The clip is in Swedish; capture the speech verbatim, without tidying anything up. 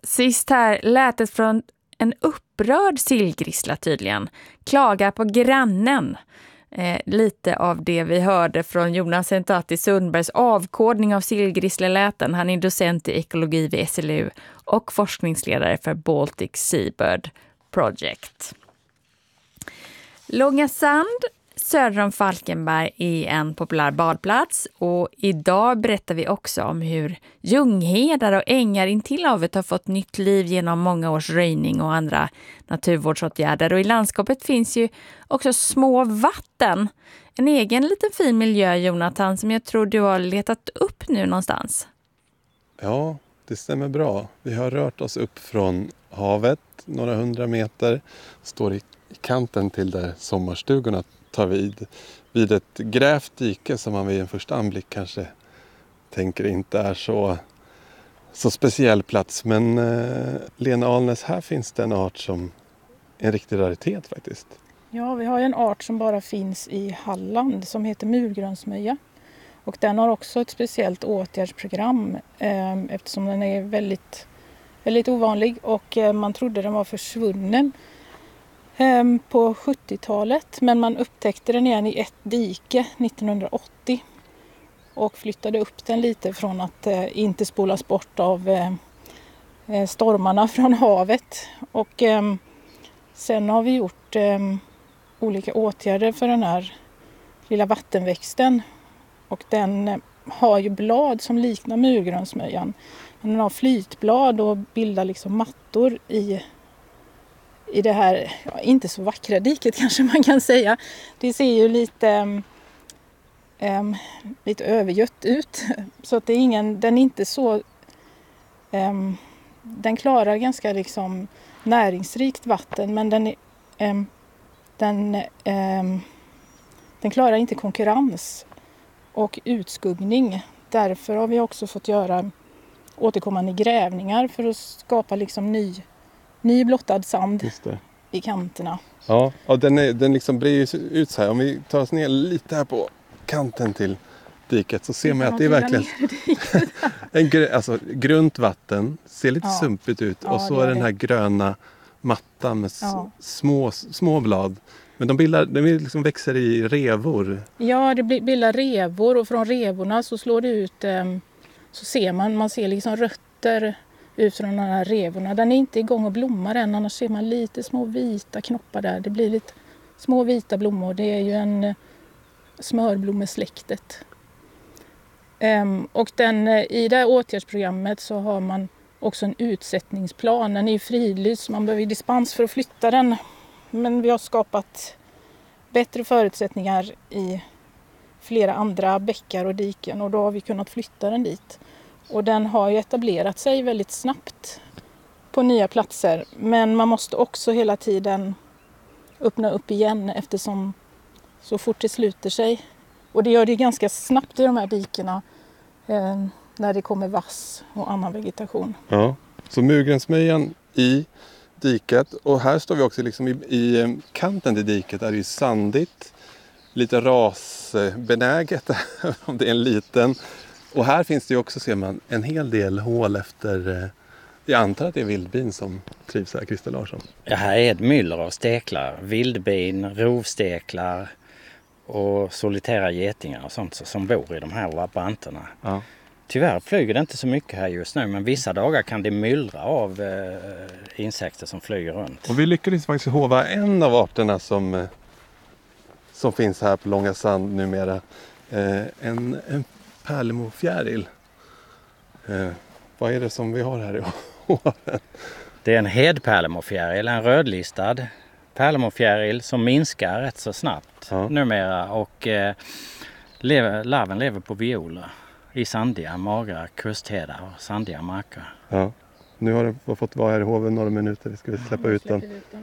Sist här lät det från en upprörd sillgrissla tydligen. Klagar på grannen. Eh, lite av det vi hörde från Jonas Sentati Sundbergs avkodning av sillgrissleläten. Han är docent i ekologi vid S L U och forskningsledare för Baltic Seabird Project. Långa Sand söder om Falkenberg är en populär badplats och idag berättar vi också om hur ljunghedar och ängar intill havet har fått nytt liv genom många års röjning och andra naturvårdsåtgärder. Och i landskapet finns ju också små vatten. En egen liten fin miljö, Jonathan, som jag tror du har letat upp nu någonstans. Ja, det stämmer bra. Vi har rört oss upp från havet några hundra meter, står i kanten till där sommarstugorna tar vid, vid ett grävt dike som man vid en första anblick kanske tänker inte är så, så speciell plats. Men eh, Lena Alnäs, här finns det en art som är en riktig raritet faktiskt. Ja, vi har en art som bara finns i Halland som heter murgrönsmöja. Och den har också ett speciellt åtgärdsprogram eh, eftersom den är väldigt, väldigt ovanlig och eh, man trodde den var försvunnen på sjuttiotalet, men man upptäckte den igen i ett dike nittonhundraåttio och flyttade upp den lite från att eh, inte spolas bort av eh, stormarna från havet. Och eh, sen har vi gjort eh, olika åtgärder för den här lilla vattenväxten och den eh, har ju blad som liknar murgrönsmöjan. Den har flytblad och bildar liksom mattor i i det här, ja, inte så vackra diket kanske man kan säga. Det ser ju lite, um, lite övergött ut. Så att det är ingen, den är inte så, um, den klarar ganska liksom näringsrikt vatten men den, är, um, den, um, den klarar inte konkurrens och utskuggning. Därför har vi också fått göra återkommande grävningar för att skapa liksom ny Ny blottad sand i kanterna. Ja, och den, är, den liksom brer ut så här. Om vi tar oss ner lite här på kanten till diket så ser man att det är verkligen en grö, alltså, grunt vatten. Ser lite ja. sumpigt ut. Ja, och så är den här det. gröna mattan med ja. små, små blad. Men de, bildar, de liksom växer i revor. Ja, det bildar revor och från revorna så slår det ut, så ser man, man ser liksom rötter ut från de här revorna. Den är inte igång och blommar än, annars ser man lite små vita knoppar där. Det blir lite små vita blommor. Det är ju en smörblomesläktet. Um, och den, i det här åtgärdsprogrammet så har man också en utsättningsplan. Den är ju fridlyst, man behöver dispens för att flytta den. Men vi har skapat bättre förutsättningar i flera andra bäckar och diken och då har vi kunnat flytta den dit. Och den har ju etablerat sig väldigt snabbt på nya platser. Men man måste också hela tiden öppna upp igen eftersom så fort det sluter sig. Och det gör det ganska snabbt i de här dikerna eh, när det kommer vass och annan vegetation. Ja, så murgrönsmöjan i diket. Och här står vi också liksom i, i kanten till diket. Där är det ju sandigt, lite rasbenäget om det är en liten. Och här finns det ju också, ser man, en hel del hål efter, jag antar att det är vildbin som trivs här, Christer Larsson. Ja, här är ett myller av steklar, vildbin, rovsteklar och solitära getingar och sånt som bor i de här branterna. Ja. Tyvärr flyger det inte så mycket här just nu, men vissa dagar kan det myllra av eh, insekter som flyger runt. Och vi lyckades faktiskt hova en av arterna som, som finns här på Långa Sand numera. Eh, en, en pärlemorfjäril. Eh, vad är det som vi har här i hoven? Det är en hedpärlemorfjäril, en rödlistad pärlemorfjäril som minskar rätt så snabbt ja. numera och eh, lever, larven lever på violer i sandiga, magra kusthedar och sandiga marker. Ja. Nu har den fått vara här i hoven några minuter, vi ska släppa ut den.